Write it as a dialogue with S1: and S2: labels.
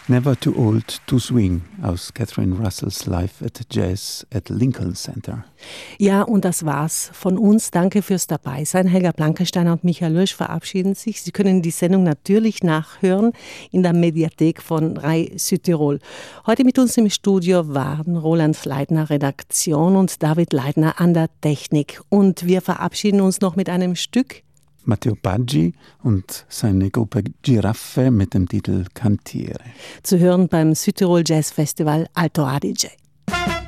S1: Never Too Old to Swing aus Catherine Russells Live at Jazz at Lincoln Center.
S2: Ja, und das war's von uns. Danke fürs Dabeisein. Helga Blankensteiner und Michael Lösch verabschieden sich. Sie können die Sendung natürlich nachhören in der Mediathek von RAI Südtirol. Heute mit uns im Studio waren Roland Leitner Redaktion und David Leitner an der Technik. Und wir verabschieden uns noch mit einem Stück.
S1: Matteo Baggi und seine Gruppe Giraffe mit dem Titel Cantiere.
S2: Zu hören beim Südtirol Jazz Festival Alto Adige.